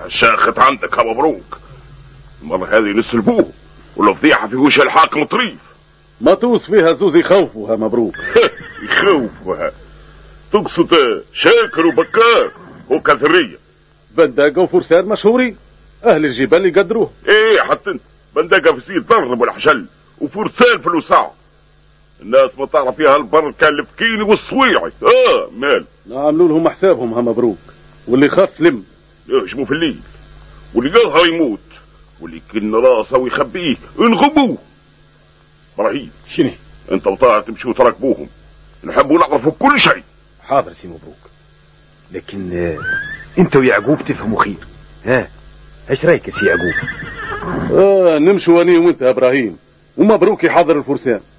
الشاخت عندك يا مبروك. المرة هذه نسلبوه والفضيحة في وجه الحاكم طريف. ما توص فيها زوز يخوفوها مبروك. يخوفوها؟ تقصد شاكر وبكار وكثرية؟ بندقة وفرسان مشهورين، اهل الجبال يقدروه. ايه حتى انت بندقة في سيد ضرب والحشل وفرسان في الوساع. الناس ما تعرف فيها البركة الفكيني والصويعي. مال نعملوا لهم حسابهم ها مبروك. واللي خاف سلم يهجموا في الليل، واللي يظهر يموت، واللي كن راسه ويخبيه انغبوه. ابراهيم شنو انت وطاهر تمشوا تركبوهم، نحبوا نعرفوا كل شيء. حاضر سي مبروك، لكن انت ويعقوب تفهموا خير. ايش رايك يا سي يعقوب؟ نمشوا اني وانت يا ابراهيم، ومبروك يحضر الفرسان.